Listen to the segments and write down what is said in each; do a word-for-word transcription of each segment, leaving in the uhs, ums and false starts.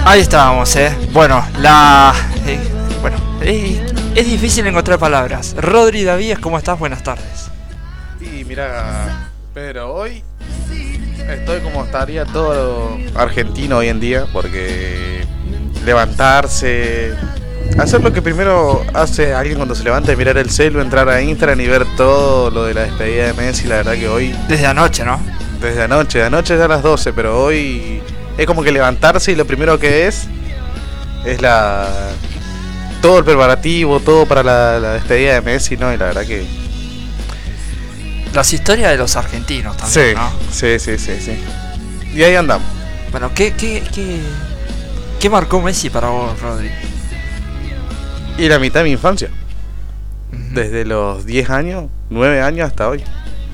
Ahí estábamos, eh. Bueno, la... Eh, bueno, eh, es difícil encontrar palabras. Rodri Davíes, ¿cómo estás? Buenas tardes. Y mira, pero hoy estoy como estaría todo argentino hoy en día, porque levantarse, hacer lo que primero hace alguien cuando se levanta, mirar el celu, entrar a Instagram y ver todo lo de la despedida de Messi, la verdad que hoy... Desde anoche, ¿no? Desde anoche, de anoche ya a las doce, pero hoy es como que levantarse y lo primero que es es la todo el preparativo, todo para la, la despedida de Messi, ¿no? Y la verdad que... Las historias de los argentinos también, sí, ¿no? Sí, sí, sí, sí. Y ahí andamos. Bueno, ¿qué, qué, qué, qué marcó Messi para vos, Rodri? Y la mitad de mi infancia. Uh-huh. Desde los diez años, nueve años hasta hoy.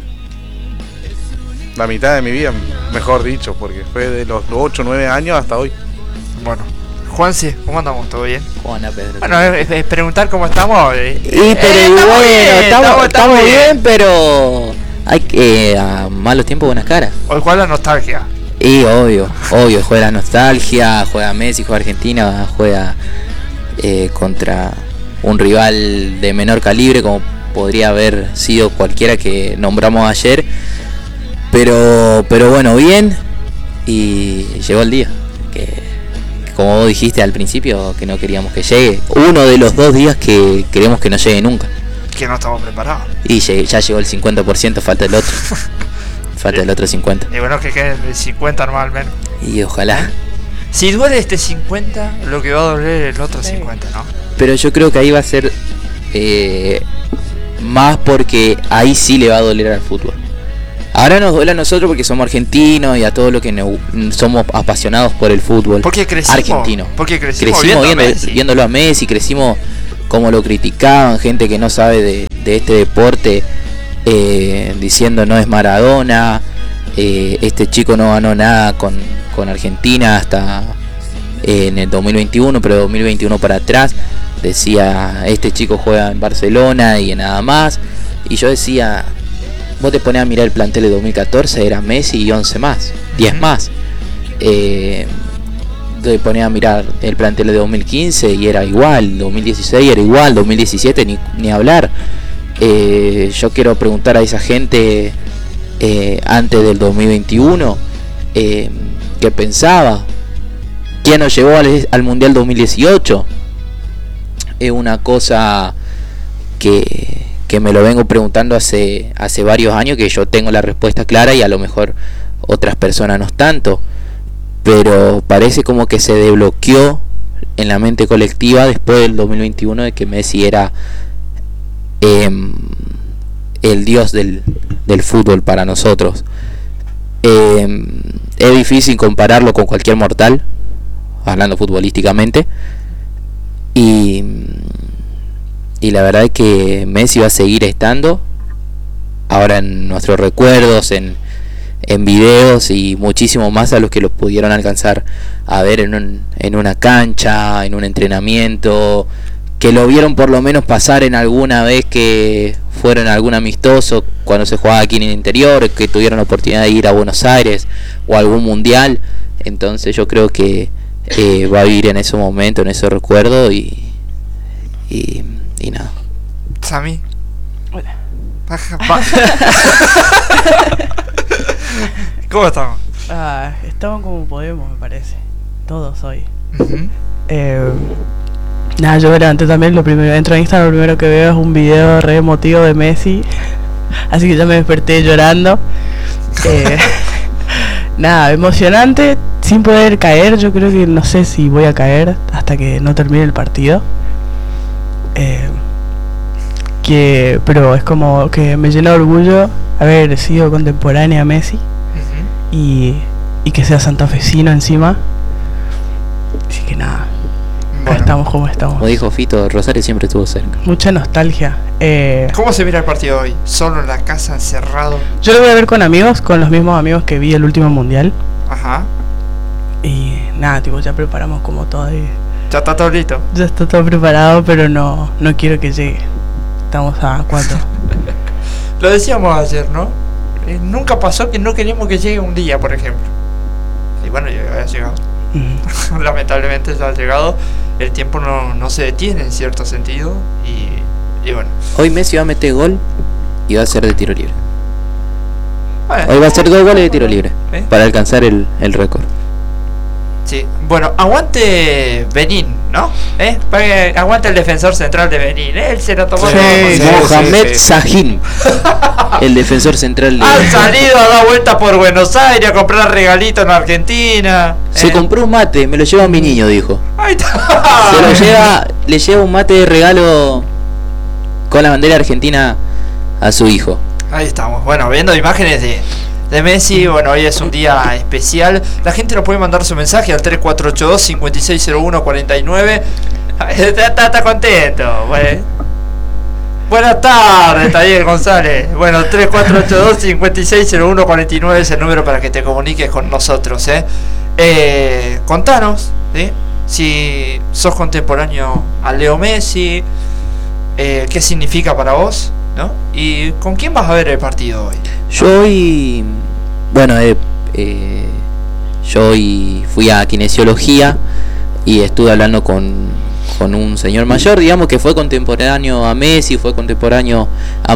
La mitad de mi vida, mejor dicho, porque fue de los ocho, nueve años hasta hoy. Bueno, Juansi, ¿cómo andamos? ¿Todo bien? ¿Cómo anda, Pedro? Bueno, es, es preguntar cómo estamos. Eh, y pero eh, bueno, estamos, bien, estamos, estamos, estamos bien, bien, pero hay que eh, a malos tiempos buenas caras. Hoy juega la nostalgia. Y obvio, obvio, juega la nostalgia, juega Messi, juega Argentina, juega eh, contra un rival de menor calibre como podría haber sido cualquiera que nombramos ayer. Pero pero bueno, bien, y llegó el día, que, que como vos dijiste al principio, que no queríamos que llegue. Uno de los dos días que queremos que no llegue nunca. Que no estamos preparados. Y llegué, ya llegó el cincuenta por ciento, falta el otro. Falta el otro cincuenta. Y bueno, que quede el cincuenta normal al menos. Y ojalá. Si duele este cincuenta, lo que va a doler el otro cincuenta, ¿no? Pero yo creo que ahí va a ser eh, más porque ahí sí le va a doler al fútbol. Ahora nos duele a nosotros porque somos argentinos y a todos los que no, somos apasionados por el fútbol. Porque crecimos, argentino. Porque crecimos, crecimos viendo viendo, a viéndolo a Messi, crecimos como lo criticaban, gente que no sabe de, de este deporte, eh, diciendo no es Maradona, eh, este chico no ganó nada con, con Argentina hasta eh, en el dos mil veintiuno, pero dos mil veintiuno para atrás, decía este chico juega en Barcelona y nada más, y yo decía... Vos te ponés a mirar el plantel de dos mil catorce, era Messi y once más, diez más. Eh, te ponés a mirar el plantel de dos mil quince y era igual, dos mil dieciséis era igual, dos mil diecisiete ni, ni hablar. Eh, yo quiero preguntar a esa gente eh, antes del dos mil veintiuno, eh, ¿qué pensaba? ¿Quién nos llevó al, al Mundial dos mil dieciocho? Es una cosa que... que me lo vengo preguntando hace hace varios años, que yo tengo la respuesta clara y a lo mejor otras personas no tanto, pero parece como que se desbloqueó en la mente colectiva después del dos mil veintiuno de que Messi era eh, el dios del, del fútbol para nosotros. Eh, es difícil compararlo con cualquier mortal, hablando futbolísticamente, y Y la verdad es que Messi va a seguir estando ahora en nuestros recuerdos, en, en videos y muchísimo más a los que los pudieron alcanzar a ver en, un, en una cancha, en un entrenamiento, que lo vieron por lo menos pasar en alguna vez que fueron a algún amistoso cuando se jugaba aquí en el interior, que tuvieron la oportunidad de ir a Buenos Aires o a algún mundial. Entonces yo creo que eh, va a vivir en ese momento, en ese recuerdo y... y Y nada. Sammy. Hola. Baja, baja. ¿Cómo estamos? Ah, estamos como podemos, me parece. Todos hoy. Uh-huh. Eh, nada, yo me levanté también. Lo primero, entro a Instagram, lo primero que veo es un video re emotivo de Messi. Así que ya me desperté llorando. Eh, nada, emocionante. Sin poder caer. Yo creo que no sé si voy a caer hasta que no termine el partido. Eh, que pero es como que me llena de orgullo haber sido contemporánea a Messi. Uh-huh. y, y que sea santafesino encima, así que nada, bueno, estamos como estamos. Como dijo Fito, Rosario siempre estuvo cerca. Mucha nostalgia. eh, ¿Cómo se mira el partido hoy? ¿Solo en la casa, encerrado? Yo lo voy a ver con amigos, con los mismos amigos que vi el último mundial. Ajá. Y nada, tipo, ya preparamos como todo y Ya está todo listo. ya está todo preparado, pero no, no quiero que llegue. Estamos a cuatro. Lo decíamos ayer, ¿no? Eh, nunca pasó que no queríamos que llegue un día, por ejemplo. Y bueno, ya había llegado. Mm. Lamentablemente ya ha llegado. El tiempo no, no se detiene en cierto sentido. Y, y bueno. Hoy Messi va a meter gol y va a ser de tiro libre. Bueno, Hoy va a ser dos goles de tiro libre ¿eh? para alcanzar el, el récord. Sí, bueno, aguante Benín, ¿no? ¿Eh? Para que aguante el defensor central de Benín. Él se lo tomó Sí, todo. sí, Mohamed sí, sí. Sahin, el defensor central de... Han salido a dar vueltas por Buenos Aires a comprar regalitos en Argentina. Se ¿eh? compró un mate, me lo lleva mi niño, dijo. Ahí está. Se lo lleva, le lleva un mate de regalo con la bandera argentina a su hijo. Ahí estamos. Bueno, viendo imágenes de, de Messi. Bueno, hoy es un día especial. La gente nos puede mandar su mensaje al tres cuatro ocho dos, cinco seis cero uno, cuatro nueve. Está, está, está contento. Bueno. Buenas tardes, Tadiel González. Bueno, tres cuatro ocho dos, cinco seis cero uno, cuatro nueve es el número para que te comuniques con nosotros. ¿eh? Eh, contanos, ¿sí? Si sos contemporáneo a Leo Messi, eh, qué significa para vos, ¿no? ¿Y con quién vas a ver el partido hoy? Yo hoy, bueno, eh, eh, yo hoy fui a kinesiología y estuve hablando con, con un señor mayor, digamos que fue contemporáneo a Messi, fue contemporáneo a